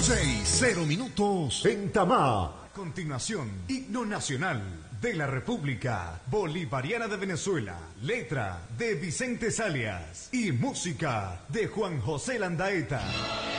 6:00 en Tamá. A continuación, himno nacional de la República Bolivariana de Venezuela, letra de Vicente Salias y música de Juan José Landaeta.